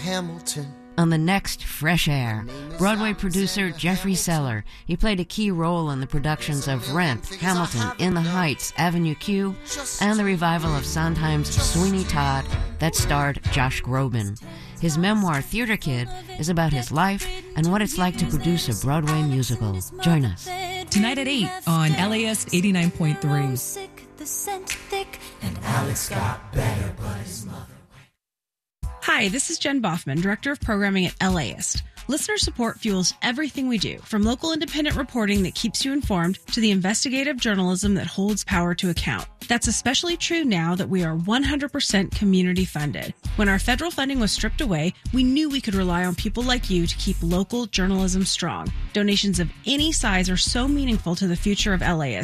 Hamilton. On the next Fresh Air, Broadway producer Jeffrey Seller. He played a key role in the productions of Rent, Hamilton, In the Heights, Avenue Q, and the revival of Sondheim's Sweeney Todd that starred Josh Groban. His memoir, Theater Kid, is about his life and what it's like to produce a Broadway musical. Join us. Tonight at 8 on LAS 89.3. And Alex got better, but his mother. Hi, this is Jen Boffman, Director of Programming at LAist. Listener support fuels everything we do, from local independent reporting that keeps you informed to the investigative journalism that holds power to account. That's especially true now that we are 100% community funded. When our federal funding was stripped away, we knew we could rely on people like you to keep local journalism strong. Donations of any size are so meaningful to the future of LAist.